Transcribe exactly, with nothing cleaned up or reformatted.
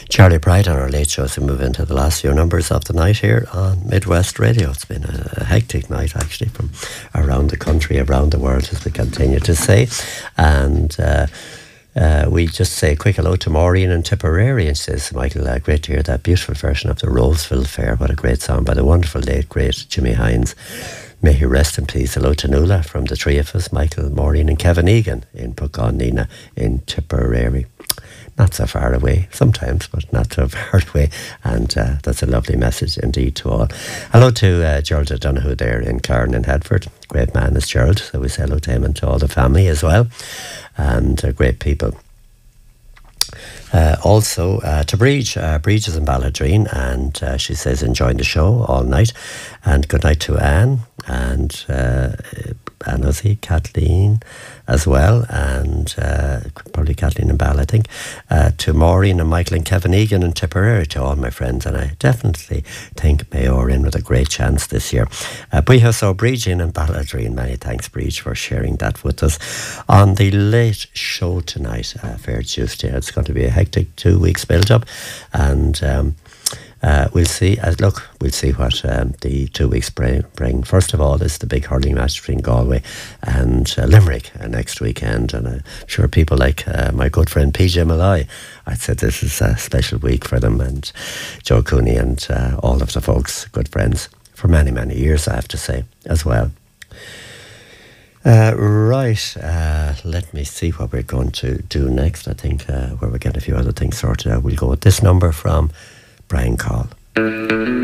Charlie Pride on our late show as we move into the last few numbers of the night here on Midwest Radio. It's been a, a hectic night actually from around the country, around the world as we continue to say. And uh, uh, we just say a quick hello to Maureen in Tipperary, and says, Michael, uh, great to hear that beautiful version of the Roseville Fair. What a great song by the wonderful late great Jimmy Hines. May he rest in peace. Hello to Nuala from the three of us, Michael, Maureen and Kevin Egan in Puckon in Tipperary. Not so far away sometimes, but not so far away. And uh, that's a lovely message indeed to all. Hello to uh, Gerald O'Donoghue there in Clarn and Headford. Great man is Gerald. So we say hello to him and to all the family as well. And uh, great people. Uh, also uh, to Breach. Uh, Breach is in Balladreen, and uh, she says enjoying the show all night. And good night to Anne and uh, Anne Ozzy, Kathleen as well, and uh, probably Kathleen and Bal, I think, uh, to Maureen and Michael and Kevin Egan and Tipperary, to all my friends. And I definitely think Mayo are in with a great chance this year. Uh, Buiha so Breach in and Balladreen. Many thanks, Breach, for sharing that with us on the late show tonight. Uh, Fair Tuesday. It's going to be a hectic two weeks build up, and um, Uh, we'll see. Uh, look, we'll see what um, the two weeks bring, bring. First of all, is the big hurling match between Galway and uh, Limerick uh, next weekend, and I'm sure people like uh, my good friend P J Malloy, I'd say this is a special week for them, and Joe Cooney and uh, all of the folks, good friends for many, many years, I have to say, as well. Uh, right, uh, let me see what we're going to do next. I think uh, where we get a few other things sorted out, we'll go with this number from Brian Call.